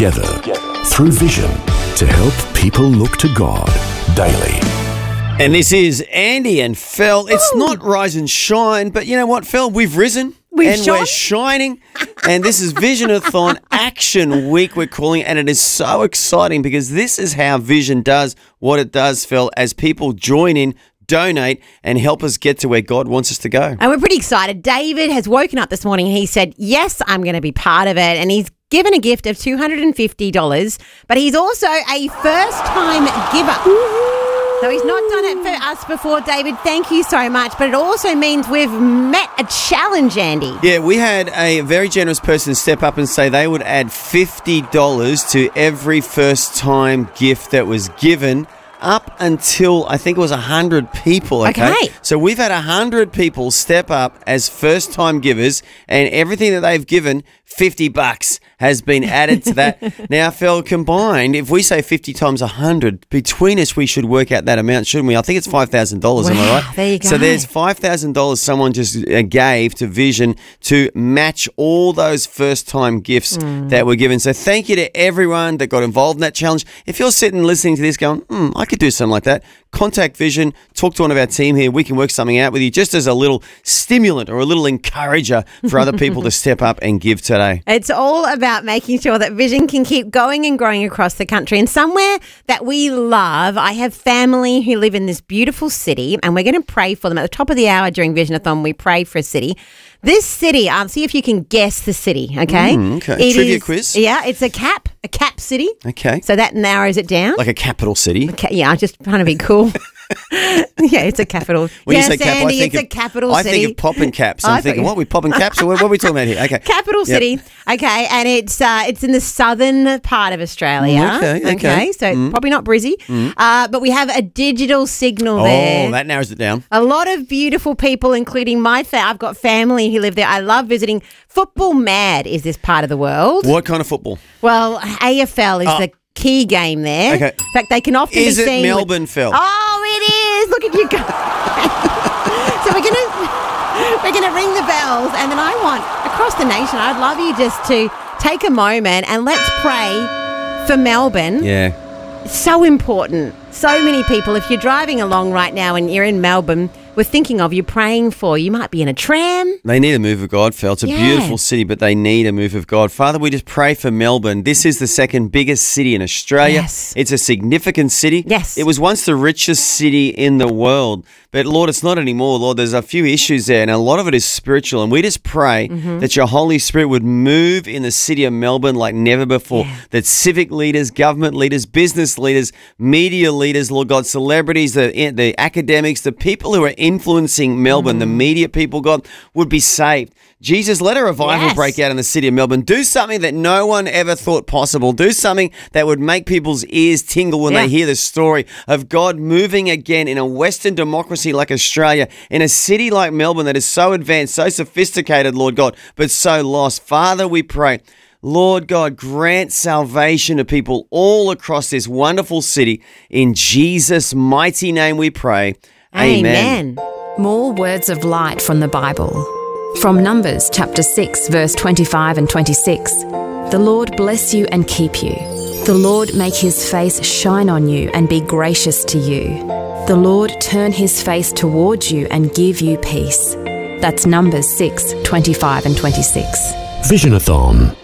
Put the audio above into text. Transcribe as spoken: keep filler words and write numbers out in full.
together through vision to help people look to God daily. And this is Andy and Phil. It's Ooh. Not rise and shine, but you know what, Phil? We've risen. We've and shone? We're shining. And this is Vision-a-thon Action Week, we're calling it. And it is so exciting because this is how Vision does what it does, Phil, as people join in, donate, and help us get to where God wants us to go. And we're pretty excited. David has woken up this morning and he said, yes, I'm going to be part of it. And he's given a gift of two hundred fifty dollars, but he's also a first-time giver. So he's not done it for us before, David. Thank you so much. But it also means we've met a challenge, Andy. Yeah, we had a very generous person step up and say they would add fifty dollars to every first-time gift that was given, up until I think it was one hundred people, okay? Okay. So we've had one hundred people step up as first-time givers, and everything that they've given, fifty bucks, has been added to that. Now, Phil, combined, if we say fifty times one hundred, between us we should work out that amount, shouldn't we? I think it's five thousand dollars, wow, am I right? There you go. So there's five thousand dollars someone just uh, gave to Vision to match all those first-time gifts mm. that were given. So thank you to everyone that got involved in that challenge. If you're sitting listening to this going, hmm, I could do something like that, contact Vision, talk to one of our team here. We can work something out with you just as a little stimulant or a little encourager for other people to step up and give today. It's all about making sure that Vision can keep going and growing across the country. And somewhere that we love, I have family who live in this beautiful city, and we're going to pray for them. At the top of the hour during Vision-a-thon, we pray for a city. This city, um, see if you can guess the city, okay? Mm, okay. It Trivia is, quiz? Yeah, it's a cap, a cap city. Okay. So that narrows it down. Like a capital city. Okay, yeah, just trying to be cool. Yeah, it's a capital. When yes, you say cap, Andy, I think it's of, a capital I city. think of popping caps. I'm I thinking, thought- what are we popping caps? Or what are we talking about here? Okay. Capital Yep. city, okay, and it's uh, it's in the southern part of Australia. Mm, okay, okay. so Mm. probably not Brizzy, Mm. uh, but we have a digital signal there. Oh, that narrows it down. A lot of beautiful people, including my family. I've got family who live there. I love visiting. Football mad is this part of the world. What kind of football? Well, A F L is Oh. the key game there. Okay. In fact, they can often Is be it seen with- Melbourne, Phil? Oh, it is. Look at you go. So we're gonna we're gonna ring the bells, and then I want across the nation. I'd love you just to take a moment and let's pray for Melbourne. Yeah. It's so important. So many people. If you're driving along right now and you're in Melbourne, we're thinking of you, praying for you. You might be in a tram. They need a move of God, Phil. It's a Yeah. beautiful city, but they need a move of God. Father, we just pray for Melbourne. This is the second biggest city in Australia. Yes. It's a significant city. Yes. It was once the richest city in the world. But, Lord, it's not anymore, Lord. There's a few issues there, and a lot of it is spiritual. And we just pray Mm-hmm. that your Holy Spirit would move in the city of Melbourne like never before. Yeah. That civic leaders, government leaders, business leaders, media leaders, Lord God, celebrities, the, the academics, the people who are influencing Melbourne, Mm. the media people, God, would be saved. Jesus, let a revival Yes. break out in the city of Melbourne. Do something that no one ever thought possible. Do something that would make people's ears tingle when Yeah. they hear the story of God moving again in a Western democracy like Australia, in a city like Melbourne that is so advanced, so sophisticated, Lord God, but so lost. Father, we pray, Lord God, grant salvation to people all across this wonderful city. In Jesus' mighty name we pray. Amen. Amen. More words of light from the Bible. From Numbers chapter six, verse twenty-five and twenty-six. The Lord bless you and keep you. The Lord make his face shine on you and be gracious to you. The Lord turn his face towards you and give you peace. That's Numbers six, twenty-five and twenty-six. Vision-a-thon.